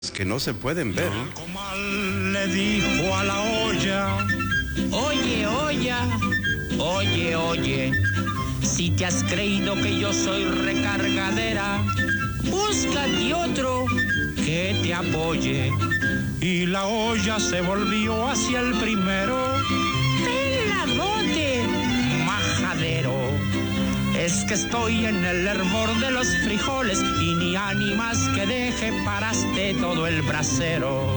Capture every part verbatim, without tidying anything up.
que no se pueden ver. El comal le dijo a la olla: Oye, olla, oye, oye, si te has creído que yo soy recargadera, búscate otro que te apoye. Y la olla se volvió hacia el primero: Peladote, majadero. Es que estoy en el hervor de los frijoles y ni ánimas que deje paraste todo el brasero.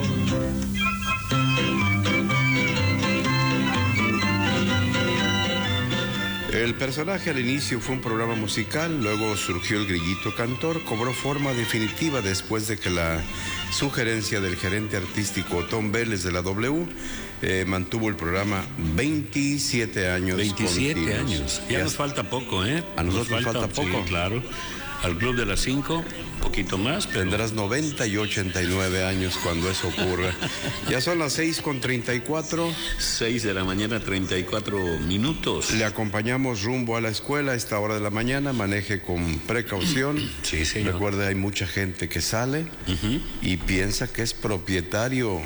El personaje al inicio fue un programa musical, luego surgió el grillito cantor, cobró forma definitiva después de que la sugerencia del gerente artístico Tom Vélez de la W eh, mantuvo el programa veintisiete años. veintisiete continuos. años. Ya, ya nos falta poco, ¿eh? A nosotros nos falta, falta poco. Sí, claro. Al Club de las Cinco, poquito más. Pero... Tendrás noventa y ochenta y nueve años cuando eso ocurra. Ya son las seis con treinta y cuatro. seis de la mañana, treinta y cuatro minutos. Le acompañamos rumbo a la escuela a esta hora de la mañana. Maneje con precaución. Sí, señor. Recuerde, hay mucha gente que sale uh-huh. y piensa que es propietario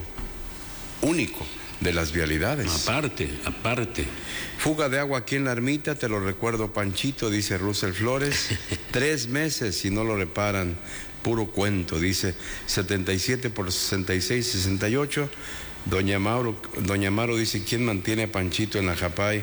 único de las vialidades. Aparte, aparte. Fuga de agua aquí en la ermita, te lo recuerdo, Panchito, dice Russell Flores. Tres meses si no lo reparan, puro cuento, dice setenta y siete por sesenta y seis, sesenta y ocho. Doña Mauro, Doña Mauro dice: ¿quién mantiene a Panchito en la Japay?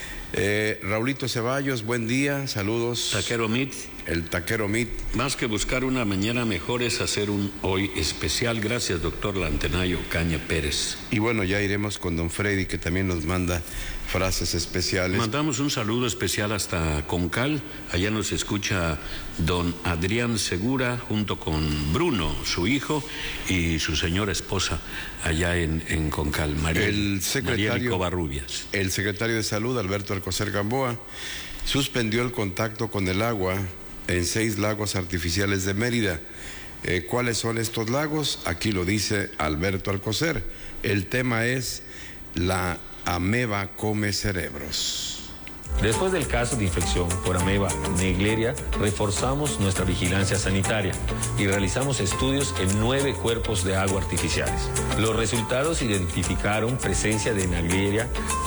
Eh, Raulito Ceballos, buen día, saludos. Taquero Mit. El Taquero Mit. Más que buscar una mañana mejor es hacer un hoy especial. Gracias, doctor Lantenayo Caña Pérez. Y bueno, ya iremos con don Freddy, que también nos manda frases especiales. Mandamos un saludo especial hasta Concal. Allá nos escucha don Adrián Segura junto con Bruno, su hijo, y su señora esposa allá en, en Concal, María, el secretario, María Covarrubias. El secretario de Salud, Alberto Alcocer Gamboa, suspendió el contacto con el agua en seis lagos artificiales de Mérida. Eh, ¿Cuáles son estos lagos? Aquí lo dice Alberto Alcocer. El tema es: la ameba come cerebros. Después del caso de infección por ameba Naegleria, reforzamos nuestra vigilancia sanitaria y realizamos estudios en nueve cuerpos de agua artificiales. Los resultados identificaron presencia de Naegleria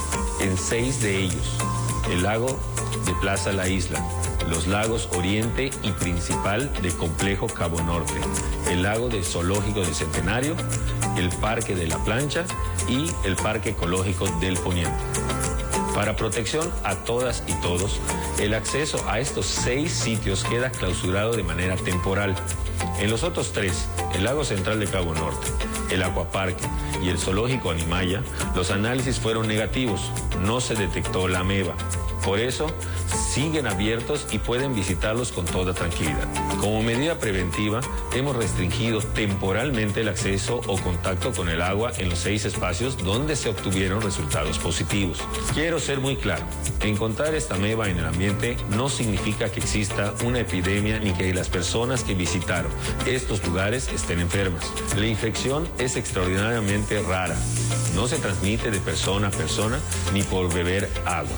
en seis de ellos: el lago de Plaza La Isla, los lagos Oriente y Principal de Complejo Cabo Norte, el lago del Zoológico del Centenario, el Parque de la Plancha y el Parque Ecológico del Poniente. Para protección a todas y todos, el acceso a estos seis sitios queda clausurado de manera temporal. En los otros tres, el lago central de Cabo Norte, el Acuaparque y el Zoológico Animaya, los análisis fueron negativos, no se detectó la ameba. Por eso, siguen abiertos y pueden visitarlos con toda tranquilidad. Como medida preventiva, hemos restringido temporalmente el acceso o contacto con el agua en los seis espacios donde se obtuvieron resultados positivos. Quiero ser muy claro: encontrar esta ameba en el ambiente no significa que exista una epidemia ni que las personas que visitaron estos lugares estén enfermas. La infección es extraordinariamente rara. No se transmite de persona a persona ni por beber agua.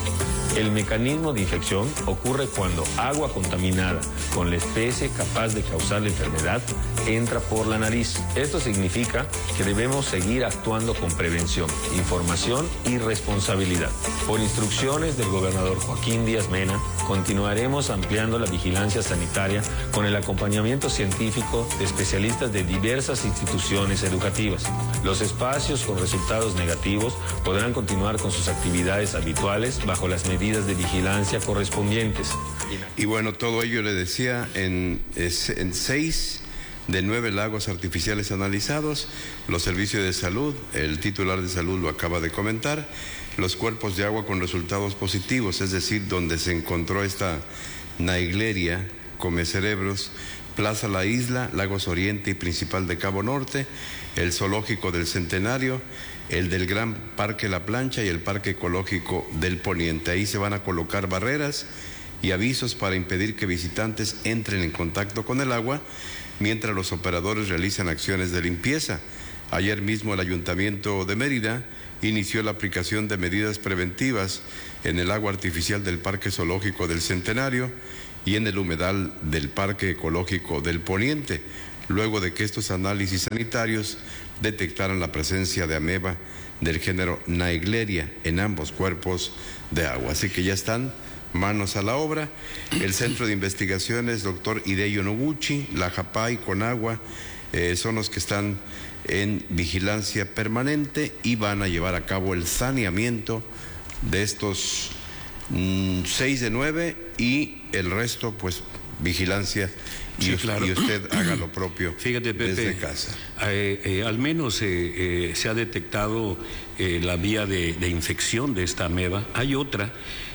El mecanismo de infección ocurre cuando agua contaminada con la especie capaz de causar la enfermedad entra por la nariz. Esto significa que debemos seguir actuando con prevención, información y responsabilidad. Por instrucciones del gobernador Joaquín Díaz Mena, continuaremos ampliando la vigilancia sanitaria con el acompañamiento científico de especialistas de diversas instituciones educativas. Los espacios con resultados negativos podrán continuar con sus actividades habituales bajo las medidas de vigilancia correspondientes. Y bueno, todo ello le decía en, en seis de nueve lagos artificiales analizados. Los servicios de salud, el titular de salud lo acaba de comentar, los cuerpos de agua con resultados positivos, es decir, donde se encontró esta Naegleria come cerebros: Plaza La Isla, Lagos Oriente y Principal de Cabo Norte, el Zoológico del Centenario, el del Gran Parque La Plancha y el Parque Ecológico del Poniente. Ahí se van a colocar barreras y avisos para impedir que visitantes entren en contacto con el agua mientras los operadores realizan acciones de limpieza. Ayer mismo el Ayuntamiento de Mérida inició la aplicación de medidas preventivas en el agua artificial del Parque Zoológico del Centenario y en el humedal del Parque Ecológico del Poniente. luego de que estos análisis sanitarios detectaran la presencia de ameba del género Naegleria en ambos cuerpos de agua. Así que ya están manos a la obra. El Centro de Investigaciones, doctor Hideo Noguchi, la JAPAI, Conagua, eh, son los que están en vigilancia permanente y van a llevar a cabo el saneamiento de estos mmm, seis de nueve y el resto, pues, vigilancia. Y, sí, usted, claro. y usted haga lo propio. Fíjate, Pepe, desde casa. Eh, eh, al menos eh, eh, se ha detectado eh, la vía de, de infección de esta ameba. Hay otra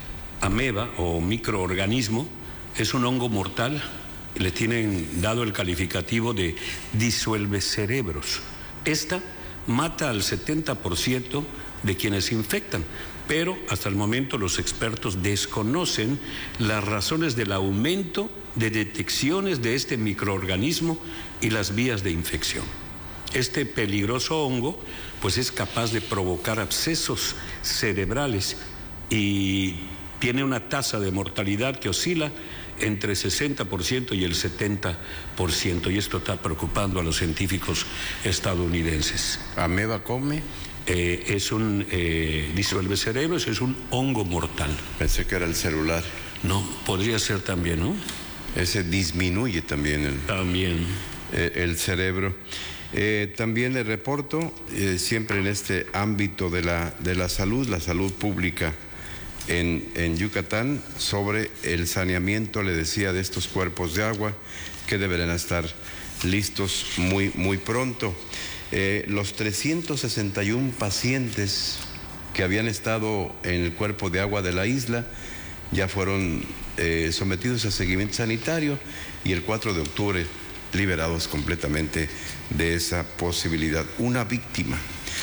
ameba o microorganismo, es un hongo mortal, le tienen dado el calificativo de disuelve cerebros. Esta mata al setenta por ciento de quienes se infectan, pero hasta el momento los expertos desconocen las razones del aumento de detecciones de este microorganismo y las vías de infección. Este peligroso hongo, pues, es capaz de provocar abscesos cerebrales y tiene una tasa de mortalidad que oscila entre sesenta por ciento y el setenta por ciento, y esto está preocupando a los científicos estadounidenses. ¿Ameba come? Eh, es un eh, disuelve cerebros, es un hongo mortal. Pensé que era el celular. No, podría ser también, ¿no? Ese disminuye también el, También. eh, el cerebro. Eh, también le reporto, eh, siempre en este ámbito de la, de la salud, la salud pública en, en Yucatán, sobre el saneamiento, le decía, de estos cuerpos de agua que deberán estar listos muy, muy pronto. Eh, los trescientos sesenta y uno pacientes que habían estado en el cuerpo de agua de la isla ya fueron eh, sometidos a seguimiento sanitario y el cuatro de octubre liberados completamente de esa posibilidad. Una víctima.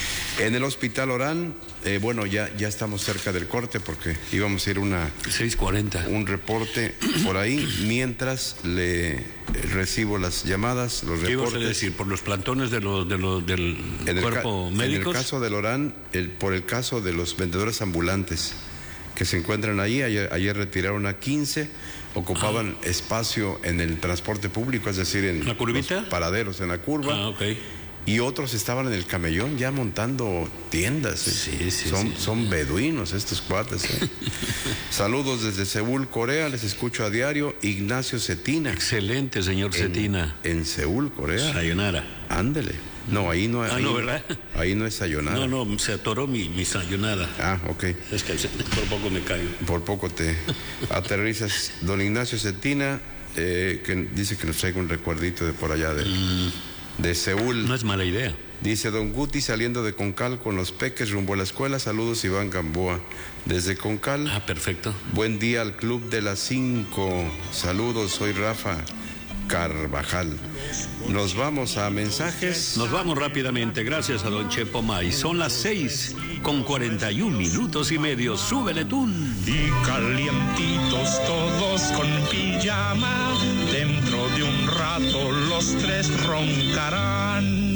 En el Hospital Orán, eh, bueno, ya, ya estamos cerca del corte porque íbamos a ir una seis cuarenta. un reporte por ahí, mientras le eh, recibo las llamadas, los ¿Qué ibas a reportes. decir? ¿Por los plantones de los, de los, del En el, cuerpo ca- médicos? en el caso del Orán, el, por el caso de los vendedores ambulantes que se encuentran ahí, ayer, ayer retiraron a quince, ocupaban ah. espacio en el transporte público, es decir, en ¿La curvita? los paraderos, en la curva. Ah, ok. Y otros estaban en el camellón ya montando tiendas. ¿eh? Sí, sí, son, sí. son beduinos estos cuates. ¿eh? Saludos desde Seúl, Corea. Les escucho a diario. Ignacio Cetina. Excelente, señor Cetina. En Seúl, Corea. Sayonara. Ándele. No, ahí no, Ah, ahí, no, ¿verdad? Ahí no es sayonara. No, no, se atoró mi, mi sayonara. Ah, ok. Es que por poco me caigo. Por poco te aterrizas. Don Ignacio Cetina, eh, que dice que nos traiga un recuerdito de por allá de, Mm, de Seúl. no es mala idea. Dice don Guti, saliendo de Concal con los peques rumbo a la escuela. Saludos, Iván Gamboa, desde Concal. Ah, perfecto. Buen día al Club de las Cinco. Saludos, soy Rafa Carvajal. Nos vamos a mensajes. Nos vamos rápidamente, gracias a don Chepo May. Son las seis con cuarenta y un minutos y medio. Súbele tú. Y calientitos todos con pijama, dentro de un rato los tres roncarán.